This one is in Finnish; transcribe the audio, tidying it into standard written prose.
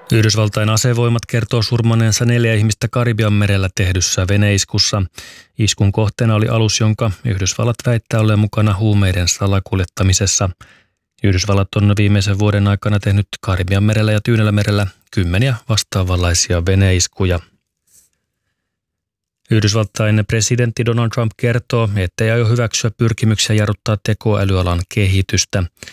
Yhdysvaltain asevoimat kertoo surmanneensa 4 ihmistä Karibianmerellä tehdyssä veneiskussa. Iskun kohteena oli alus, jonka Yhdysvallat väittää olleen mukana huumeiden salakuljettamisessa. Yhdysvallat on viimeisen vuoden aikana tehnyt Karibianmerellä ja Tyynellämerellä 10 vastaavanlaisia veneiskuja. Yhdysvaltain presidentti Donald Trump kertoo, ettei aio hyväksyä pyrkimyksiä jarruttaa tekoälyalan kehitystä.